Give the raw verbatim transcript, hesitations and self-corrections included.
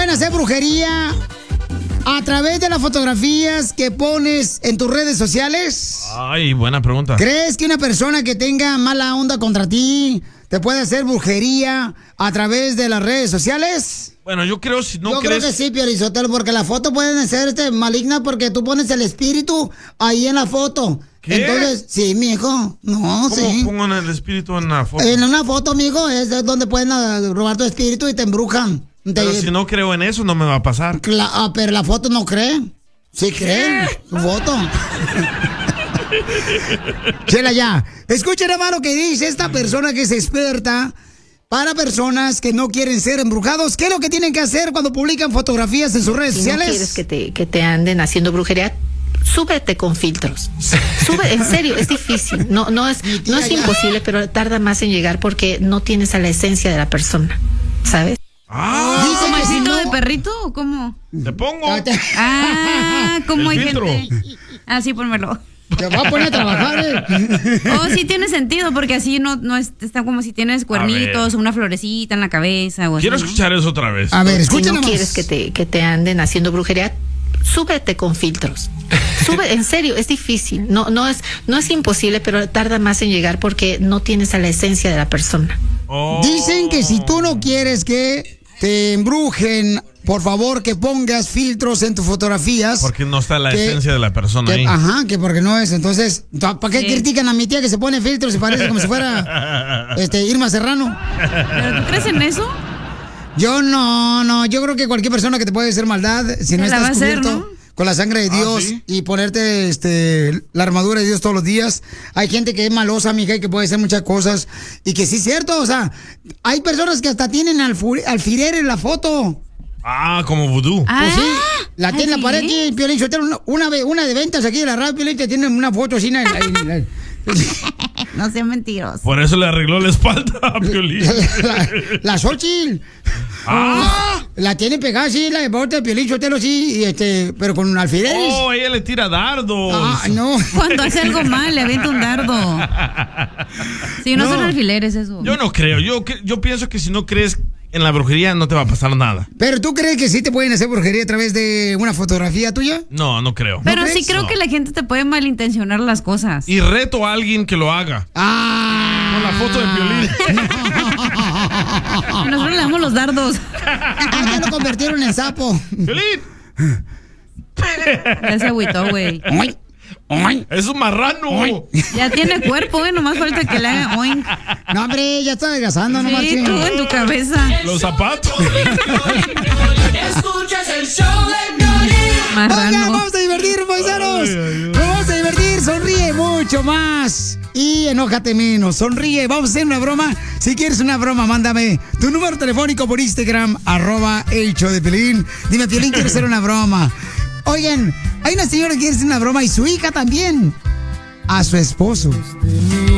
pueden hacer brujería a través de las fotografías que pones en tus redes sociales? Ay, buena pregunta. ¿Crees que una persona que tenga mala onda contra ti te puede hacer brujería a través de las redes sociales? Bueno, yo creo, si no yo crees... creo que sí, Pio Lizotelo, porque las fotos pueden ser este, malignas porque tú pones el espíritu ahí en la foto. ¿Qué? Entonces, sí, mijo, no, ¿Cómo sí. pongo el espíritu en la foto? En una foto, mijo, es donde pueden uh, robar tu espíritu y te embrujan. Te... Pero si no creo en eso, no me va a pasar. Cla ah, pero la foto no cree. Sí creen, su foto. Chela ya. Escuchen nada más lo que dice esta persona que es experta para personas que no quieren ser embrujados. ¿Qué es lo que tienen que hacer cuando publican fotografías en sus redes si sociales? Si no quieres que te, que te anden haciendo brujería, súbete con filtros. Sube, en serio, es difícil. No, no es, no es imposible, pero tarda más en llegar porque no tienes a la esencia de la persona, ¿sabes? Ah, Dice ¿como que el si filtro no- de perrito o cómo? Te pongo. Ah, como El hay filtro. gente. Ah, sí, pónmelo. Te va a poner a trabajar, ¿eh? Oh, sí tiene sentido, porque así no, no es, está como si tienes cuernitos o una florecita en la cabeza o así. Quiero ¿no? escuchar eso otra vez. A ver, Si escuchen no nomás. quieres que te, que te anden haciendo brujería, súbete con filtros. Sube, en serio, es difícil. No, no es, no es imposible, pero tarda más en llegar porque no tienes a la esencia de la persona. Oh. Dicen que si tú no quieres que te embrujen, por favor que pongas filtros en tus fotografías. Porque no está la que- esencia de la persona que- ahí. Ajá, que porque no es. Entonces, ¿para qué Sí. critican a mi tía que se pone filtros y parece como si fuera este, Irma Serrano? ¿Pero tú crees en eso? Yo no, no, yo creo que cualquier persona que te puede hacer maldad, si no Se la estás va a hacer, cubierto ¿no? con la sangre de Ah, Dios ¿sí? y ponerte este la armadura de Dios todos los días. Hay gente que es malosa, mija, y que puede hacer muchas cosas. Y que sí es cierto, o sea, hay personas que hasta tienen alfu- alfiler en la foto. Ah, como vudú. Ah, Pues sí, la tiene en la pared ¿sí? aquí, Piolín Sotelo, una, una, ve- una de ventas aquí de la radio, Piolín, te tienen una foto así en la- en la- No sean mentirosos. Por eso le arregló la espalda a Piolín. la, la Xochitl. Ah. La tiene pegada así, la de de Piolín Sotelo, sí, y este, pero con alfileres. Oh, ella le tira dardos. Ah, no. Cuando hace algo mal, le avienta un dardo. Sí, no, No. son alfileres eso. Yo no creo. Yo, que- yo pienso que si no crees en la brujería no te va a pasar nada. Pero ¿tú crees que sí te pueden hacer brujería a través de una fotografía tuya? No, no creo. Pero ¿No sí crees? creo No. que la gente te puede malintencionar las cosas. Y reto a alguien que lo haga. Ah. Con la foto de Piolín. Nosotros le damos los dardos. Ah, ya lo convirtieron en sapo. ¡Piolín! Ya se agüitó, güey. Oy, oy. ¡Es un marrano! Ya tiene cuerpo, güey. Nomás falta que le haga oink. No, hombre, ya está adelgazando, no Sí, marchen. tú en tu cabeza. Los zapatos. Escuchas el show de Piolín. Oigan, Marrano. vamos a divertir, paisanos. Ay, ay, ay. Nos vamos a divertir, sonríe mucho más. Y enójate menos, sonríe. Vamos a hacer una broma. Si quieres una broma, mándame tu número telefónico por Instagram, arroba el show de Piolín. Dime, Piolín, quiero hacer una broma. Oigan, hay una señora que quiere hacer una broma y su hija también. A su esposo.